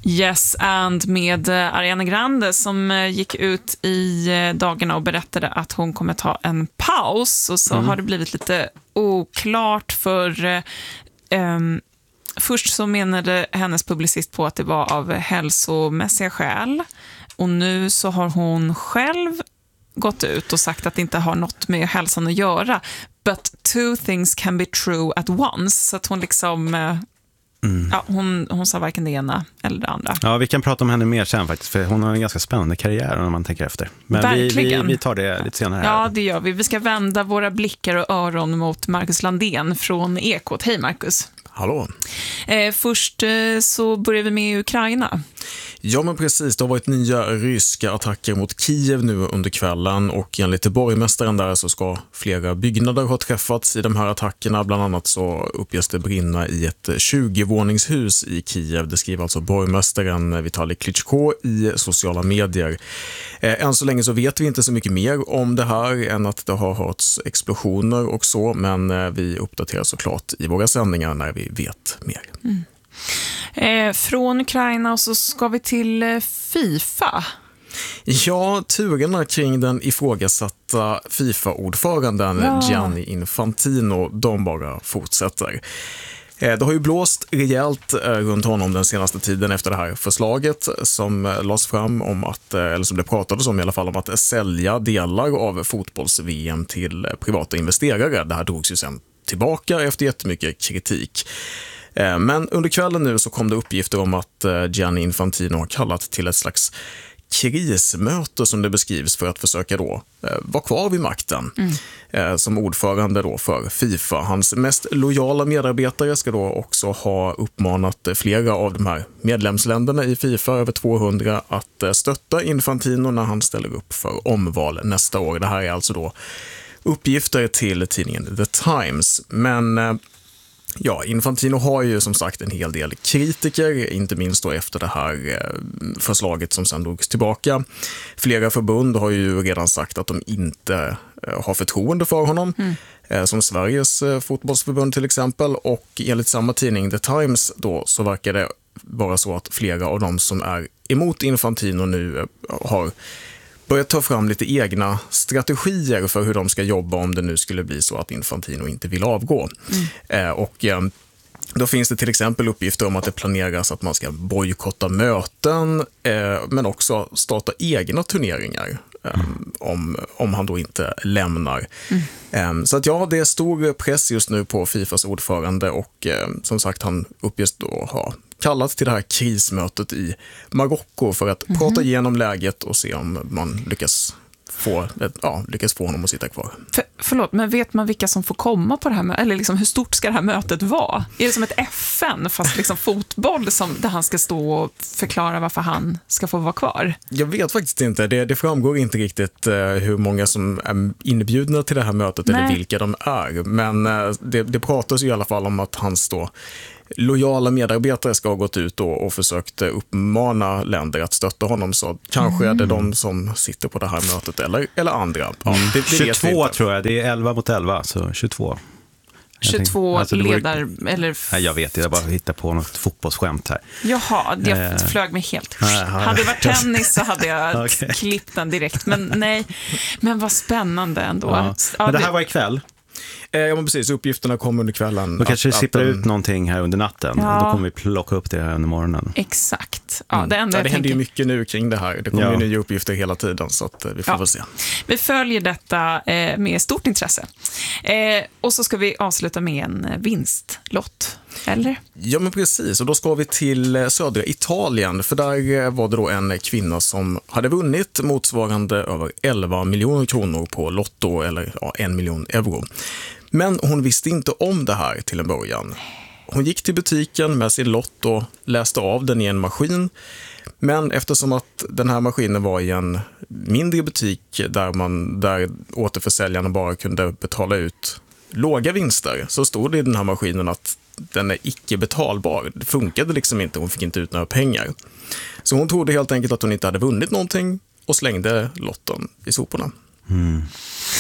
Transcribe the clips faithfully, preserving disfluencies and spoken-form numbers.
Yes, and med Ariana Grande som gick ut i dagarna och berättade att hon kommer ta en paus. Och så mm. har det blivit lite oklart för... Um, först så menade hennes publicist på att det var av hälsomässiga skäl. Och nu så har hon själv gått ut och sagt att det inte har något med hälsan att göra. But two things can be true at once. Så att hon liksom... Mm. Ja, hon, hon sa varken det ena eller det andra. Ja, vi kan prata om henne mer sen faktiskt, för hon har en ganska spännande karriär om man tänker efter. Men vi, vi, vi tar det lite senare här. Ja, det gör vi. Vi ska vända våra blickar och öron mot Marcus Landén från Ekot. Hej Marcus. Hallå. Eh, först eh, så börjar vi med Ukraina. Ja, men precis. Det har varit nya ryska attacker mot Kiev nu under kvällen, och enligt borgmästaren där så ska flera byggnader ha träffats i de här attackerna. Bland annat så uppges det brinna i ett tjugo-våningshus i Kiev. Det skriver alltså borgmästaren Vitali Klitschko i sociala medier. Eh, än så länge så vet vi inte så mycket mer om det här än att det har hörts explosioner och så, men eh, vi uppdaterar såklart i våra sändningar när vi vet mer. Mm. Eh, från Ukraina och så ska vi till eh, FIFA. Ja, turerna kring den ifrågasatta FIFA-ordföranden ja. Gianni Infantino, de bara fortsätter. Eh, det har ju blåst rejält eh, runt honom den senaste tiden efter det här förslaget som eh, lades fram om att, eh, eller som det pratades om i alla fall, om att sälja delar av fotbolls-V M till eh, privata investerare. Det här drogs ju sen tillbaka efter jättemycket kritik. Men under kvällen nu så kom det uppgifter om att Gianni Infantino har kallat till ett slags krismöte som det beskrivs för att försöka då vara kvar vid makten mm. som ordförande då för FIFA. Hans mest lojala medarbetare ska då också ha uppmanat flera av de här medlemsländerna i FIFA, över tvåhundra, att stötta Infantino när han ställer upp för omval nästa år. Det här är alltså då uppgifter till tidningen The Times. Men ja, Infantino har ju som sagt en hel del kritiker, inte minst då efter det här förslaget som sen drogs tillbaka. Flera förbund har ju redan sagt att de inte har förtroende för honom, mm. som Sveriges fotbollsförbund till exempel. Och enligt samma tidning The Times då så verkar det vara så att flera av dem som är emot Infantino nu har börjat ta fram lite egna strategier för hur de ska jobba om det nu skulle bli så att Infantino inte vill avgå. Mm. Eh, och eh, då finns det till exempel uppgifter om att det planeras att man ska bojkotta möten eh, men också starta egna turneringar eh, mm. om, om han då inte lämnar. Mm. Eh, så att ja, det är stor press just nu på FIFAs ordförande, och eh, som sagt han uppges då ha kallat till det här krismötet i Marocko för att mm-hmm. prata igenom läget och se om man lyckas få, ja, lyckas få honom att sitta kvar. För, förlåt, men vet man vilka som får komma på det här mötet? Eller liksom, hur stort ska det här mötet vara? Är det som ett F N fast liksom fotboll som, där han ska stå och förklara varför han ska få vara kvar? Jag vet faktiskt inte. Det, det framgår inte riktigt uh, hur många som är inbjudna till det här mötet. Nej. Eller vilka de är. Men uh, det, det pratas ju i alla fall om att hans då lojala medarbetare ska ha gått ut och, och försökt uppmana länder att stötta honom, så kanske mm. är det de som sitter på det här mötet eller, eller andra. Ja, det, det tjugotvå tror jag, det är elva mot elva, så tjugotvå. tjugotvå alltså, ledar vore... eller... Nej, jag vet, jag bara hittar på något fotbollsskämt här. Jaha, det eh... flög mig helt. Hade det varit tennis så hade jag okay. klippt den direkt, men nej. Men vad spännande ändå. Ja. Ja, men det här var ikväll. Ja, men precis. Uppgifterna kommer under kvällen. Då kanske det sipprar den... ut någonting här under natten. Ja. Då kommer vi plocka upp det här under morgonen. Exakt. Ja, det enda mm. ja, det händer tänker... ju mycket nu kring det här. Det kommer ja. ju nya uppgifter hela tiden, så att vi får ja. väl se. Vi följer detta eh, med stort intresse. Eh, och så ska vi avsluta med en vinstlott. Eller? Ja, men precis. Och då ska vi till södra Italien. För där var det då en kvinna som hade vunnit motsvarande över elva miljoner kronor på Lotto, eller ja, en miljon euro. Men hon visste inte om det här till en början. Hon gick till butiken med sin lott och läste av den i en maskin. Men eftersom att den här maskinen var i en mindre butik där, man, där återförsäljarna bara kunde betala ut låga vinster, så stod det i den här maskinen att den är icke betalbar. Det funkade liksom inte, hon fick inte ut några pengar. Så hon trodde helt enkelt att hon inte hade vunnit någonting och slängde lotten i soporna. Mm.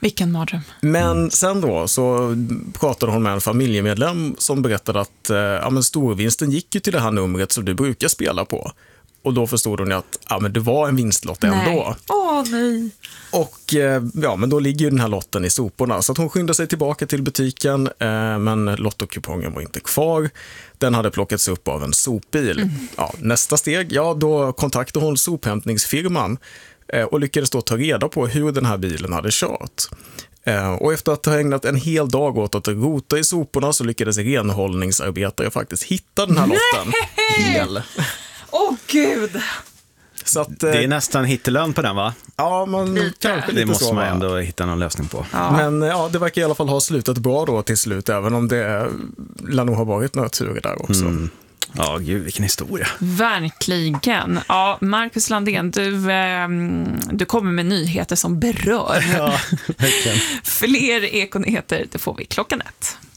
Vilken mardröm. Men sen då så pratade hon med en familjemedlem som berättade att eh, ja, men storvinsten gick ju till det här numret som du brukar spela på. Och då förstod hon att ja, men det var en vinstlott ändå. Åh, nej. Och eh, ja, men då ligger ju den här lotten i soporna. Så att hon skyndade sig tillbaka till butiken, eh, men lottokupongen var inte kvar. Den hade plockats upp av en sopbil. Mm. Ja, nästa steg, ja då kontaktade hon sophämtningsfirman eh, och lyckades då ta reda på hur den här bilen hade kört. Eh, och efter att ha ägnat en hel dag åt att rota i soporna så lyckades renhållningsarbetare faktiskt hitta den här lotten. Hel. Åh, gud! Så att, det är nästan hittelön på den, va? Ja, man lite. kanske lite Det måste så, man va? ändå hitta någon lösning på. Ja. Men ja, det verkar i alla fall ha slutat bra då till slut, även om det lär nog ha varit några turer där också. Mm. Ja, gud, vilken historia. Verkligen. Ja, Marcus Landén, du, eh, du kommer med nyheter som berör. Ja, verkligen. Fler ekonyheter, det får vi klockan ett.